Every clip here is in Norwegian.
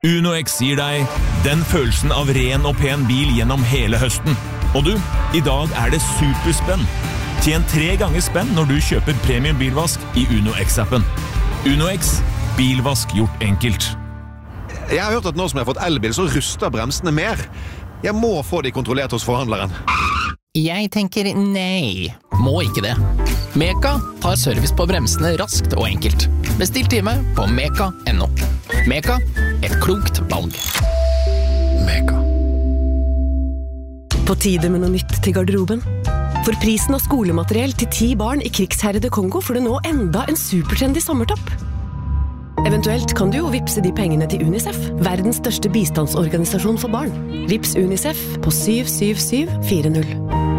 Uno X gir deg den følelsen av ren og pen bil gjennom hele høsten. Og du, i dag det superspenn. Tjen 3 ganger spenn når du kjøper premium bilvask i Uno X-appen. Uno X, bilvask gjort enkelt. Jeg har hørt at nå som jeg har fått elbil, så ruster bremsene mer. Jeg må få de kontrollert hos forhandleren. Jeg tenker nei, må ikke det. Meka tar service på bremsene raskt og enkelt. Bestill time på meka.no. Meka, et klokt valg. Meka. På tide med noe nytt til garderoben. For prisen av skolemateriell til 10 barn i krigsherrede Kongo får du nå enda en supertrendy sommertopp. Eventuelt kan du jo vipse de pengene til UNICEF, verdens største bistandsorganisasjon for barn. Vips UNICEF på 77740.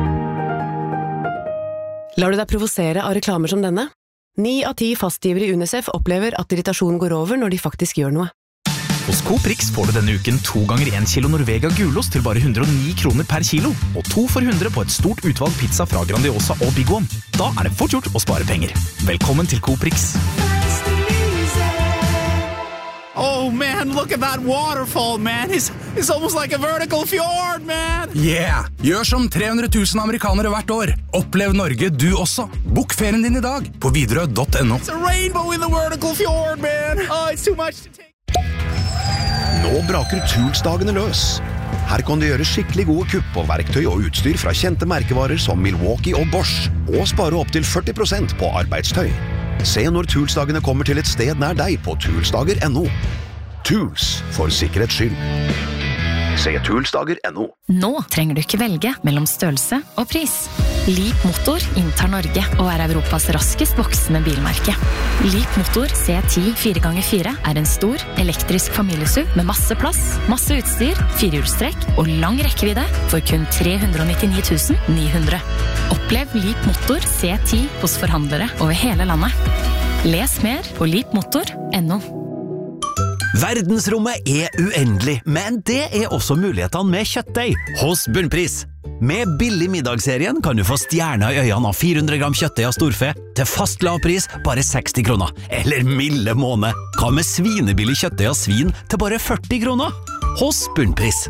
Lar du deg provosere av reklamer som denne? 9 av 10 fastgivere i UNICEF opplever at irritasjonen går over når de faktisk gjør noe. Hos Coop Rix får du denne uken 2 ganger 1 kilo Norvega gulost til bare 109 kroner per kilo, og 2 for 100 på et stort utvalg pizza fra Grandiosa og Big One. Da det fort gjort å spare penger. Velkommen til Coop Rix. Oh man, look at that waterfall, man. It's almost like a vertical fjord, man. Yeah, gjør som 300 000 amerikanere hvert år. Opplev Norge du også. Bok ferien din i dag på Widerøe.no. It's a rainbow in the vertical fjord, man. Oh, it's too much to take. Nå braker Toolsdagene løs. Her kan du gjøre skikkelig gode kupp på verktøy og utstyr fra kjente merkevarer som Milwaukee og Bosch, og spare opp til 40% på arbeidstøy. Se når Toolsdagene kommer til et sted nær deg på toolsdager.no. Tools for sikkerhets skyld. Se toolsdager.no. Nå trenger du ikke velge mellom størrelse og pris. Leap Motor inntar Norge og Europas raskest voksende bilmerke. Leap Motor C10 4x4 en stor, elektrisk familiesuv med masse plass, masse utstyr, 4-hjulstrekk og lang rekkevidde for kun 399 900. Opplev Leap Motor C10 hos forhandlere over hele landet. Les mer på leapmotor.no. Verdensrommet uendelig, men det også mulighetene med kjøttdeig hos Bunnpris. Med billig middagsserien kan du få stjerner i øynene av 400 gram kjøttdeig av storfe til fast lavpris bare 60 kroner. Eller milde måned. Hva med svinebillig kjøttdeig av svin til bare 40 kroner? Hos Bunnpris.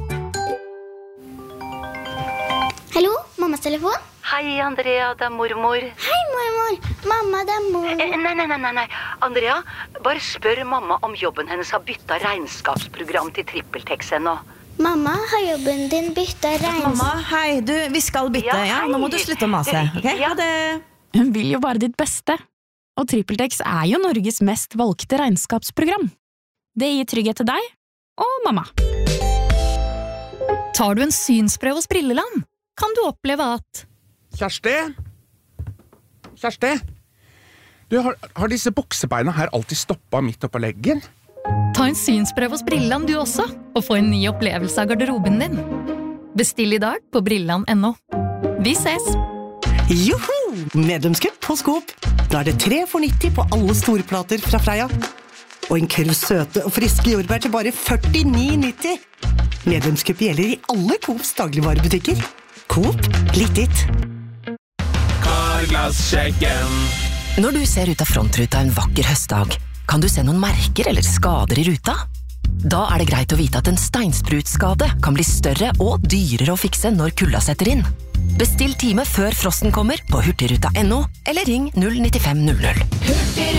Hallo, mammas telefon? Hei, Andrea, det mormor. Hei, mormor. Mamma, det mormor. Nei. Andrea, bare spør mamma om jobben hennes har byttet regnskapsprogram til TrippelTex ennå. Mamma, har jobben din byttet Mamma, hei, vi skal bytte, ja? Nå må du slutte å mase, ok? Ja. Hun vil jo bare ditt beste. Og TrippelTex jo Norges mest valgte regnskapsprogram. Det gir trygghet til deg og mamma. Tar du en synsprøve hos Brilleland, kan du oppleve at Kjersti? Du, har disse buksebeina her alltid stoppet midt oppå leggen? Ta en synsprøve hos Brilleland du også, og få en ny opplevelse av garderoben din. Bestill i dag på Brilleland.no. Vi ses! Joho! Medlemskupp hos Coop. Da det 3 for 90 på alle storplater fra Freia. Og en kurv søte og friske jordbær til bare 49,90. Medlemskupp gjelder i alle Coops dagligvarebutikker. Coop, litt ditt. Karglassjekken. Når du ser ut av frontruta en vakker høstdag, kan du se noen merker eller skader i ruta? Da det greit å vite at en steinsprutskade kan bli større og dyrere å fikse når kulda setter inn. Bestill time før frosten kommer på hurtigruta.no, eller ring 09500.